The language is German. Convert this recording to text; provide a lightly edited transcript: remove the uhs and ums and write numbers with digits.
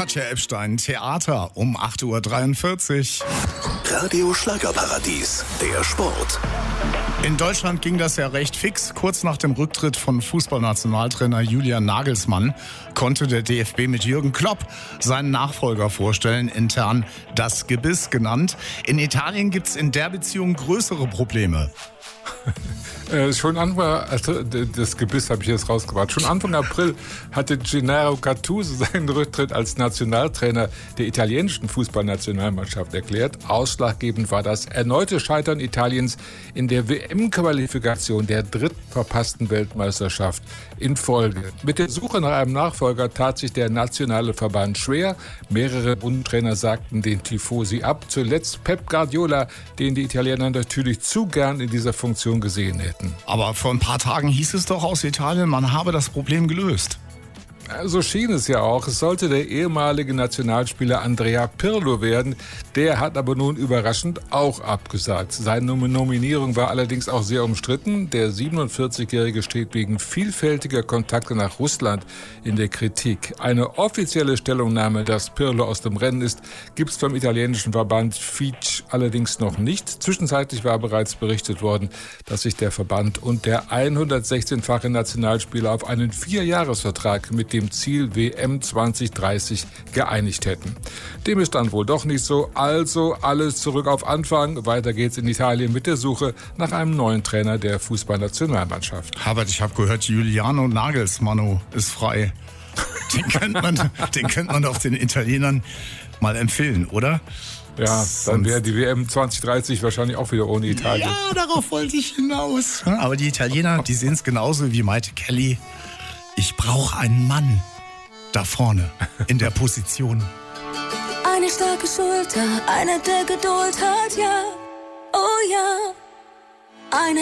Katja Epstein, Theater um 8.43 Uhr. Radio Schlagerparadies, der Sport. In Deutschland ging das ja recht fix. Kurz nach dem Rücktritt von Fußballnationaltrainer Julian Nagelsmann konnte der DFB mit Jürgen Klopp seinen Nachfolger vorstellen, intern das Gebiss genannt. In Italien gibt's in der Beziehung größere Probleme. Schon Anfang, also das Gebiss habe ich jetzt rausgebracht. Schon Anfang April hatte Gennaro Gattuso seinen Rücktritt als Nationaltrainer der italienischen Fußballnationalmannschaft erklärt. Ausschlaggebend war das erneute Scheitern Italiens in der WM-Qualifikation der dritten verpassten Weltmeisterschaft in Folge. Mit der Suche nach einem Nachfolger tat sich der nationale Verband schwer. Mehrere Bundestrainer sagten den Tifosi ab. Zuletzt Pep Guardiola, den die Italiener natürlich zu gern in dieser Funktion gesehen hätten. Aber vor ein paar Tagen hieß es doch aus Italien, man habe das Problem gelöst. So schien es ja auch. Es sollte der ehemalige Nationalspieler Andrea Pirlo werden. Der hat aber nun überraschend auch abgesagt. Seine Nominierung war allerdings auch sehr umstritten. Der 47-Jährige steht wegen vielfältiger Kontakte nach Russland in der Kritik. Eine offizielle Stellungnahme, dass Pirlo aus dem Rennen ist, gibt es vom italienischen Verband FIGC allerdings noch nicht. Zwischenzeitlich war bereits berichtet worden, dass sich der Verband und der 116-fache Nationalspieler auf einen 4-Jahres-Vertrag mit dem Ziel WM 2030 geeinigt hätten. Dem ist dann wohl doch nicht so. Also alles zurück auf Anfang. Weiter geht's in Italien mit der Suche nach einem neuen Trainer der Fußballnationalmannschaft. Herbert, ich habe gehört, Juliano Nagelsmann ist frei. Den könnte man doch den Italienern mal empfehlen, oder? Ja, dann wäre die WM 2030 wahrscheinlich auch wieder ohne Italien. Ja, darauf wollte ich hinaus. Aber die Italiener, die sehen es genauso wie Maite Kelly. Ich brauche einen Mann da vorne in der Position. Eine starke Schulter, einer, der Geduld hat, ja, oh ja. Eine